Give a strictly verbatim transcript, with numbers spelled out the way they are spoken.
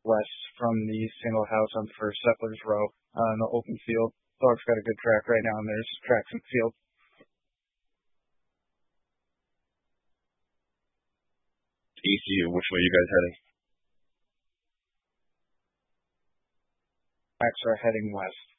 west from the single house on First Settlers Row on the open field. Dog's got a good track right now, and there's tracks in the field. E C U, which way are you guys heading? Tracks are heading west.